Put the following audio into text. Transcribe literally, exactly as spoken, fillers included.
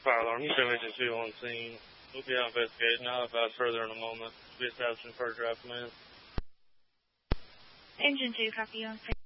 fire alarm. You show Engine two on scene. We'll be out investigating. I'll advise further in a moment. We'll be establishing further command. Engine two, copy on scene.